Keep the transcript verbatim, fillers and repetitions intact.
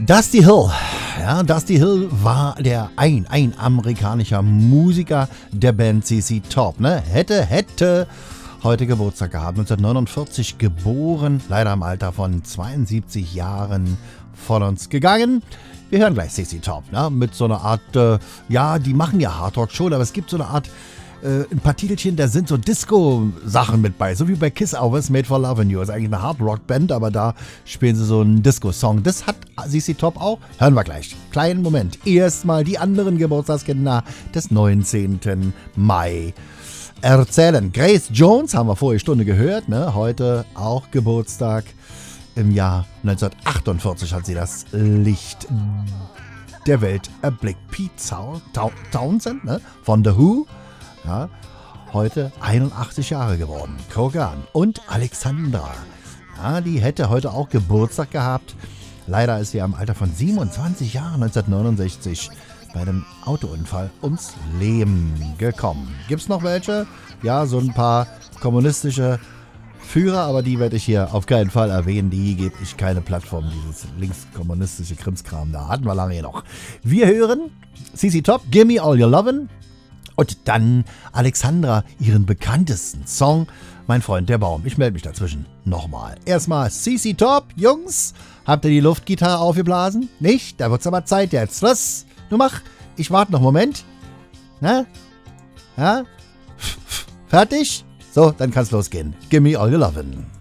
Dusty Hill. Ja, Dusty Hill war der ein, ein amerikanischer Musiker der Band C C Top. Ne? Hätte, hätte heute Geburtstag gehabt. neunzehnhundertneunundvierzig geboren, leider im Alter von zweiundsiebzig Jahren von uns gegangen. Wir hören gleich C C Top, ne? Mit so einer Art, äh, ja, die machen ja Hardrock schon, aber es gibt so eine Art, äh, ein paar Titelchen, da sind so Disco-Sachen mit bei, so wie bei Kiss Hours, Made for Lovin' You. Ist eigentlich eine Hard-Rock-Band, aber da spielen sie so einen Disco-Song. Das hat C C Top auch. Hören wir gleich. Kleinen Moment. Erstmal die anderen Geburtstagskinder des neunzehnten Mai erzählen. Grace Jones, haben wir vorige Stunde gehört, ne? Heute auch Geburtstag. Im Jahr neunzehnhundertachtundvierzig hat sie das Licht der Welt erblickt. Pete Townshend, ne? Von The Who. Ja, heute einundachtzig Jahre geworden. Kogan und Alexandra. Ja, die hätte heute auch Geburtstag gehabt. Leider ist sie im Alter von siebenundzwanzig Jahren neunzehnhundertneunundsechzig bei einem Autounfall ums Leben gekommen. Gibt's noch welche? Ja, so ein paar kommunistische Führer, aber die werde ich hier auf keinen Fall erwähnen. Die gebe ich keine Plattform, dieses linkskommunistische Krimskram. Da hatten wir lange hier noch. Wir hören C C Top, Gimme All Your Lovin'. Und dann Alexandra, ihren bekanntesten Song, Mein Freund der Baum. Ich melde mich dazwischen nochmal. Erstmal C C Top, Jungs. Habt ihr die Luftgitarre aufgeblasen? Nicht? Da wird's aber Zeit jetzt. Was? Du mach. Ich warte noch einen Moment. Na? Ja? Fertig? So, dann kann's losgehen. Gimme all your lovin'.